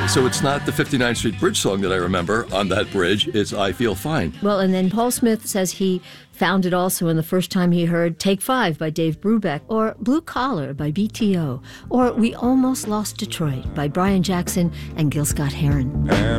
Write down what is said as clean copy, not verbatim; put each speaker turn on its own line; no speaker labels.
So it's not the 59th Street Bridge song that I remember on that bridge. It's I Feel Fine.
Well, and then Paul Smith says he found it also in the first time he heard Take 5 by Dave Brubeck, or Blue Collar by BTO, or We Almost Lost Detroit by Brian Jackson and Gil Scott-Heron.